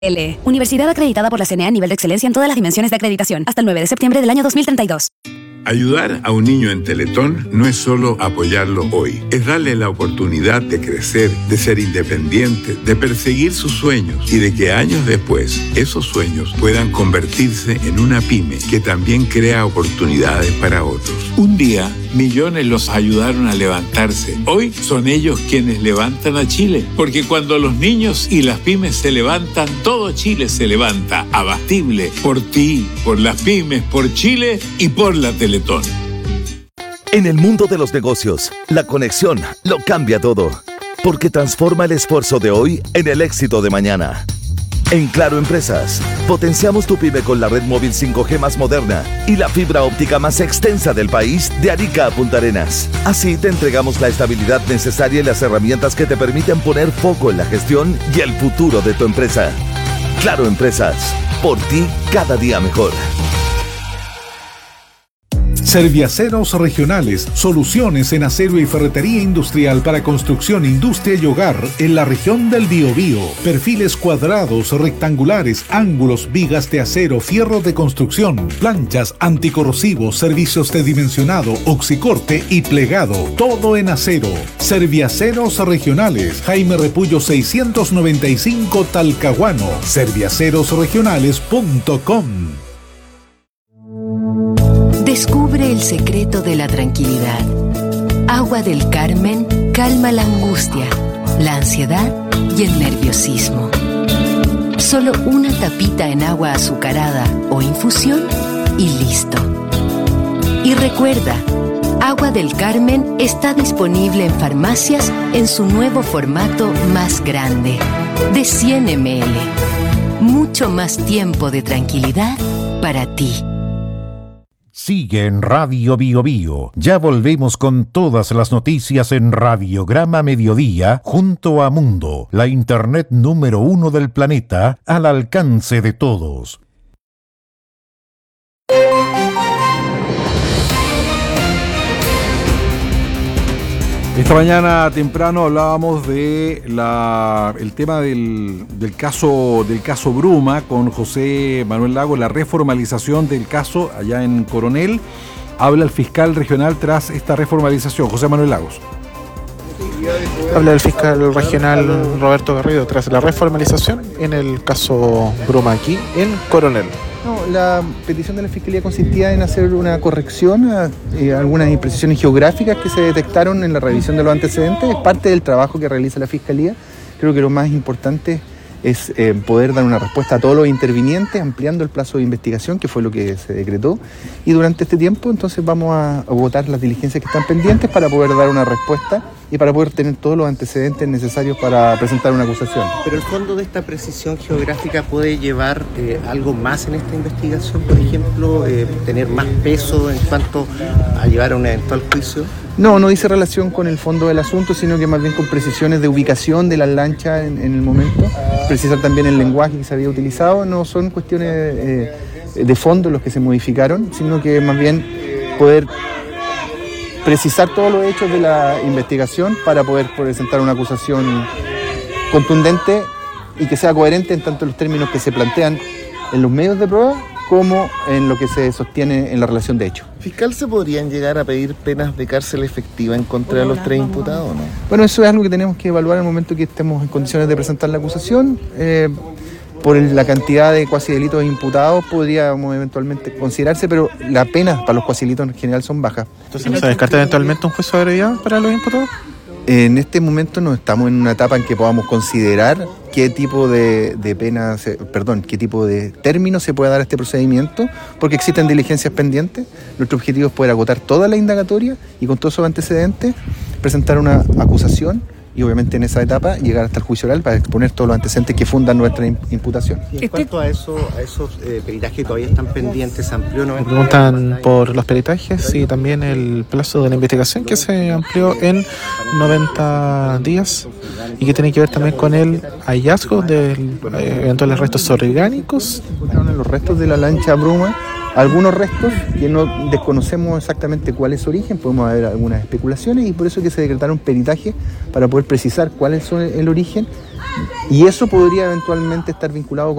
Universidad acreditada por la CNA a nivel de excelencia en todas las dimensiones de acreditación. Hasta el 9 de septiembre del año 2032. Ayudar a un niño en Teletón no es solo apoyarlo hoy, es darle la oportunidad de crecer, de ser independiente, de perseguir sus sueños y de que años después esos sueños puedan convertirse en una pyme que también crea oportunidades para otros. Un día, millones los ayudaron a levantarse. Hoy son ellos quienes levantan a Chile, porque cuando los niños y las pymes se levantan, todo Chile se levanta. Abastible, por ti, por las pymes, por Chile y por la Teletón. En el mundo de los negocios, la conexión lo cambia todo, porque transforma el esfuerzo de hoy en el éxito de mañana. En Claro Empresas, potenciamos tu pyme con la red móvil 5G más moderna y la fibra óptica más extensa del país de Arica a Punta Arenas. Así te entregamos la estabilidad necesaria y las herramientas que te permiten poner foco en la gestión y el futuro de tu empresa. Claro Empresas, por ti cada día mejor. Serviaceros Regionales, soluciones en acero y ferretería industrial para construcción, industria y hogar en la región del Biobío. Perfiles cuadrados, rectangulares, ángulos, vigas de acero, fierro de construcción, planchas, anticorrosivos, servicios de dimensionado, oxicorte y plegado. Todo en acero. Serviaceros Regionales, Jaime Repullo 695 Talcahuano. Serviacerosregionales.com. Descubre el secreto de la tranquilidad. Agua del Carmen calma la angustia, la ansiedad y el nerviosismo. Solo una tapita en agua azucarada o infusión y listo. Y recuerda, Agua del Carmen está disponible en farmacias en su nuevo formato más grande, de 100 ml. Mucho más tiempo de tranquilidad para ti. Sigue en Radio Bio Bio. Ya volvemos con todas las noticias en Radiograma Mediodía junto a Mundo, la internet número 1 del planeta, al alcance de todos. Esta mañana temprano hablábamos de el tema del caso Bruma con José Manuel Lagos, la reformalización del caso allá en Coronel. Habla el fiscal regional tras esta reformalización, José Manuel Lagos. Habla el fiscal regional Roberto Garrido tras la reformalización en el caso Bruma aquí en Coronel. No, la petición de la Fiscalía consistía en hacer una corrección a algunas imprecisiones geográficas que se detectaron en la revisión de los antecedentes. Es parte del trabajo que realiza la Fiscalía. Creo que lo más importante es poder dar una respuesta a todos los intervinientes, ampliando el plazo de investigación, que fue lo que se decretó. Y durante este tiempo, entonces, vamos a agotar las diligencias que están pendientes para poder dar una respuesta y para poder tener todos los antecedentes necesarios para presentar una acusación. Pero el fondo de esta precisión geográfica puede llevar algo más en esta investigación, por ejemplo, tener más peso en cuanto a llevar a un eventual juicio. No dice relación con el fondo del asunto, sino que más bien con precisiones de ubicación de las lanchas en el momento, precisar también el lenguaje que se había utilizado. No son cuestiones de fondo los que se modificaron, sino que más bien poder precisar todos los hechos de la investigación para poder presentar una acusación contundente y que sea coherente en tanto los términos que se plantean en los medios de prueba como en lo que se sostiene en la relación de hecho. ¿Fiscal, se podrían llegar a pedir penas de cárcel efectiva en contra de los tres imputados, no? Bueno, eso es algo que tenemos que evaluar en el momento que estemos en condiciones de presentar la acusación. Por la cantidad de cuasidelitos imputados podríamos eventualmente considerarse, pero las penas para los cuasidelitos en general son bajas. Entonces, ¿se descarta eventualmente un juicio de gravedad para los imputados? En este momento no estamos en una etapa en que podamos considerar qué tipo de qué tipo de término se puede dar a este procedimiento, porque existen diligencias pendientes. Nuestro objetivo es poder agotar toda la indagatoria y con todos esos antecedentes presentar una acusación y obviamente en esa etapa llegar hasta el juicio oral para exponer todos los antecedentes que fundan nuestra imputación. Y en cuanto a esos peritajes que todavía están pendientes, ¿se amplió? Me preguntan por los peritajes y también el plazo de la investigación que se amplió en 90 días y que tiene que ver también con el hallazgo de eventuales restos orgánicos. Encontraron los restos de la lancha Bruma algunos restos que no desconocemos exactamente cuál es su origen, podemos haber algunas especulaciones y por eso es que se decretaron peritajes para poder precisar cuál es el origen Y eso podría eventualmente estar vinculado con